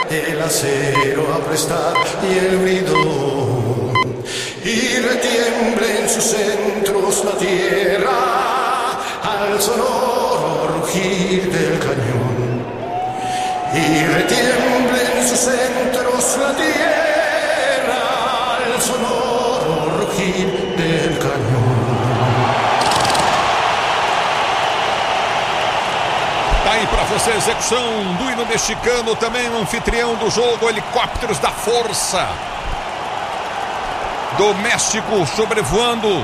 el acero a prestar y el bridón, y retiemble en sus centros la tierra al sonoro rugir del cañón, y retiemble en sus centros la tierra al sonoro rugir del cañón. Tá aí pra você a execução do hino mexicano, também o anfitrião do jogo, Helicópteros da Força do México sobrevoando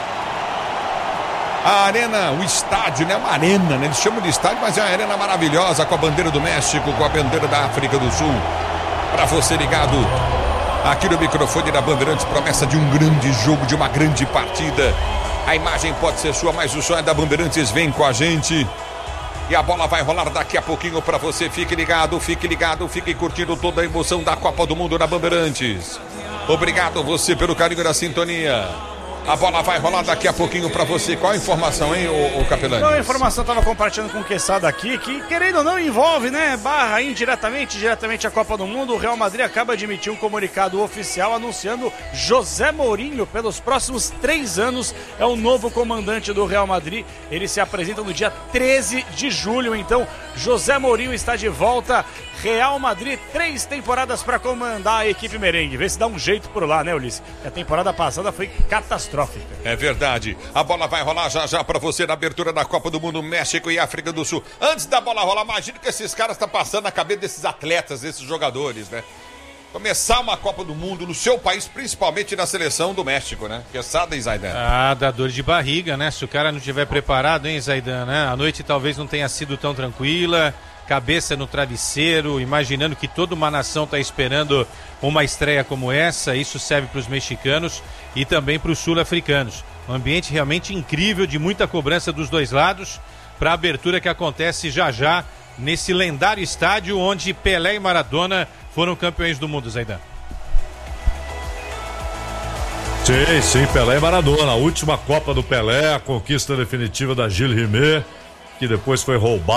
a arena, o estádio, né? Uma arena, né? Eles chamam de estádio, mas é uma arena maravilhosa, com a bandeira do México, com a bandeira da África do Sul. Pra você ligado aqui no microfone da Bandeirantes, promessa de um grande jogo, de uma grande partida. A imagem pode ser sua, mas o som é da Bandeirantes. Vem com a gente. E a bola vai rolar daqui a pouquinho para você. Fique ligado, fique curtindo toda a emoção da Copa do Mundo na Bandeirantes. Obrigado você pelo carinho da sintonia. A bola vai rolar daqui a pouquinho pra você. Qual a informação, hein, o Capelani? A informação estava compartilhando com o Quesada aqui, que querendo ou não envolve, né, barra diretamente a Copa do Mundo. O Real Madrid acaba de emitir um comunicado oficial anunciando José Mourinho pelos próximos 3 anos. É o novo comandante do Real Madrid. Ele se apresenta no dia 13 de julho, então José Mourinho está de volta. Real Madrid, 3 temporadas para comandar a equipe merengue. Vê se dá um jeito por lá, né, Ulisses? A temporada passada foi catastrófica. É verdade. A bola vai rolar já para você na abertura da Copa do Mundo, México e África do Sul. Antes da bola rolar, imagina que esses caras estão passando na cabeça desses atletas, desses jogadores, né? Começar uma Copa do Mundo no seu país, principalmente na seleção do México, né? Quesada, hein, Zaidan? Ah, dá dor de barriga, né? Se o cara não estiver preparado, hein, Zaidan, né? A noite talvez não tenha sido tão tranquila. Cabeça no travesseiro, imaginando que toda uma nação está esperando uma estreia como essa. Isso serve para os mexicanos e também para os sul-africanos. Um ambiente realmente incrível, de muita cobrança dos dois lados, para a abertura que acontece já nesse lendário estádio onde Pelé e Maradona foram campeões do mundo, Zaidan. Sim, Pelé e Maradona. A última Copa do Pelé, a conquista definitiva da Gilles Rimet, que depois foi roubada